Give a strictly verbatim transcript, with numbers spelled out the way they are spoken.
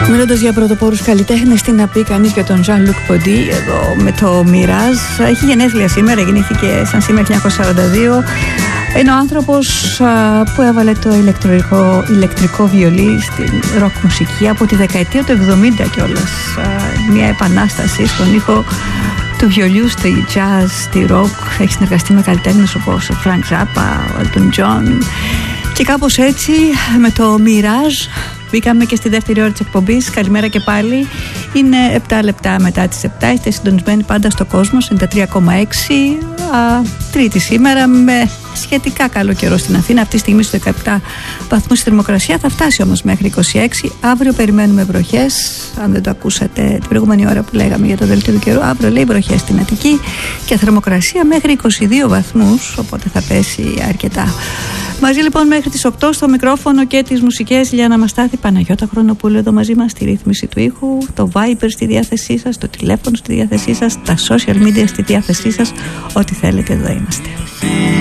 Μιλώντας για πρωτοπόρους καλλιτέχνες, τι να πει κανείς για τον Jean-Luc Ponty εδώ με το Mirage. Έχει γενέθλια σήμερα, γεννήθηκε σαν σήμερα χίλια εννιακόσια σαράντα δύο. Είναι ο άνθρωπος α, που έβαλε το ηλεκτρικό, ηλεκτρικό βιολί στην ροκ μουσική από τη δεκαετία του εβδομήντα κιόλας. Α, μια επανάσταση στον ήχο του βιολιού, στη jazz, στη rock. Έχει συνεργαστεί με καλλιτέχνες όπως ο Frank Zappa, ο Elton John. Και κάπως έτσι με το Mirage μπήκαμε και στη δεύτερη ώρα της εκπομπής. Καλημέρα και πάλι. Είναι επτά λεπτά μετά τις επτά. Είστε συντονισμένοι πάντα στο κόσμο ενενήντα τρία κόμμα έξι. Α, τρίτη σήμερα με σχετικά καλό καιρό στην Αθήνα. Αυτή τη στιγμή στους δεκαεπτά βαθμούς η θερμοκρασία. Θα φτάσει όμως μέχρι είκοσι έξι. Αύριο περιμένουμε βροχές. Αν δεν το ακούσατε την προηγούμενη ώρα που λέγαμε για το δελτίο του καιρού, αύριο λέει βροχές στην Αττική και θερμοκρασία μέχρι είκοσι δύο βαθμούς. Οπότε θα πέσει αρκετά. Μαζί λοιπόν μέχρι τις οκτώ στο μικρόφωνο και τις μουσικές Λιάννα Αναστάθη, Παναγιώτα Χρονοπούλου εδώ μαζί μας στη ρύθμιση του ήχου, το Viber στη διάθεσή σας, το τηλέφωνο στη διάθεσή σας, τα social media στη διάθεσή σας, ό,τι θέλετε εδώ είμαστε.